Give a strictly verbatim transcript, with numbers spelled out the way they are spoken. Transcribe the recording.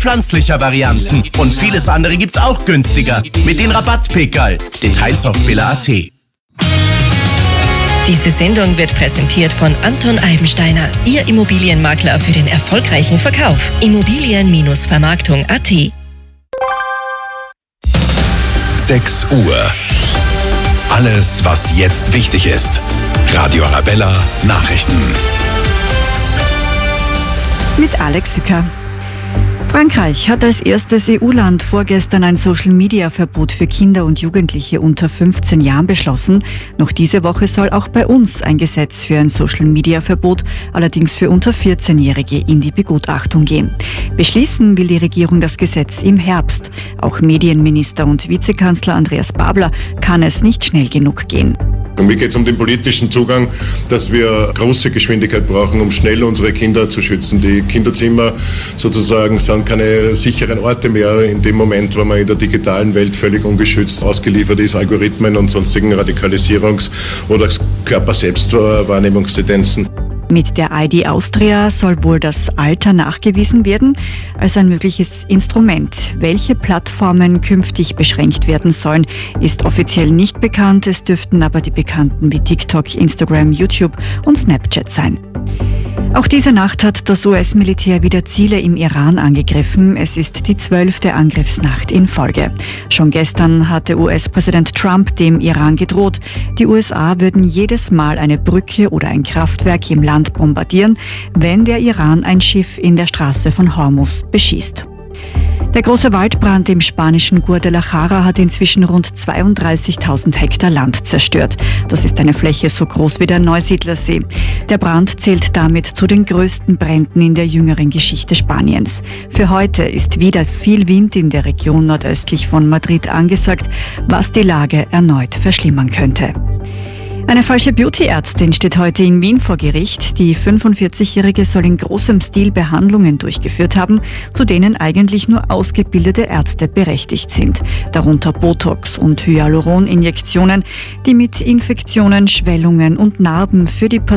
pflanzlicher Varianten. Und vieles andere gibt's auch günstiger. Mit den Rabattpickerl. Details auf billa punkt at. Diese Sendung wird präsentiert von Anton Eibensteiner, Ihr Immobilienmakler für den erfolgreichen Verkauf. Immobilien Vermarktung punkt at. sechs Uhr. Alles, was jetzt wichtig ist. Radio Arabella Nachrichten. Mit Alex Sücker. Frankreich hat als erstes E U-Land vorgestern ein Social-Media-Verbot für Kinder und Jugendliche unter fünfzehn Jahren beschlossen. Noch diese Woche soll auch bei uns ein Gesetz für ein Social-Media-Verbot, allerdings für unter vierzehnjährige, in die Begutachtung gehen. Beschließen will die Regierung das Gesetz im Herbst. Auch Medienminister und Vizekanzler Andreas Babler kann es nicht schnell genug gehen. Und mir geht es um den politischen Zugang, dass wir große Geschwindigkeit brauchen, um schnell unsere Kinder zu schützen. Die Kinderzimmer sozusagen sind keine sicheren Orte mehr in dem Moment, wo man in der digitalen Welt völlig ungeschützt ausgeliefert ist, Algorithmen und sonstigen Radikalisierungs- oder Körperselbstwahrnehmungstendenzen. Mit der I D Austria soll wohl das Alter nachgewiesen werden als ein mögliches Instrument. Welche Plattformen künftig beschränkt werden sollen, ist offiziell nicht bekannt. Es dürften aber die bekannten wie TikTok, Instagram, YouTube und Snapchat sein. Auch diese Nacht hat das U S-Militär wieder Ziele im Iran angegriffen. Es ist die zwölfte Angriffsnacht in Folge. Schon gestern hatte U S-Präsident Trump dem Iran gedroht, die U S A würden jedes Mal eine Brücke oder ein Kraftwerk im Land bombardieren, wenn der Iran ein Schiff in der Straße von Hormuz beschießt. Der große Waldbrand im spanischen Guadalajara hat inzwischen rund zweiunddreißigtausend Hektar Land zerstört. Das ist eine Fläche so groß wie der Neusiedlersee. Der Brand zählt damit zu den größten Bränden in der jüngeren Geschichte Spaniens. Für heute ist wieder viel Wind in der Region nordöstlich von Madrid angesagt, was die Lage erneut verschlimmern könnte. Eine falsche Beauty-Ärztin steht heute in Wien vor Gericht. Die fünfundvierzigjährige soll in großem Stil Behandlungen durchgeführt haben, zu denen eigentlich nur ausgebildete Ärzte berechtigt sind. Darunter Botox- und Hyaluron-Injektionen, die mit Infektionen, Schwellungen und Narben für die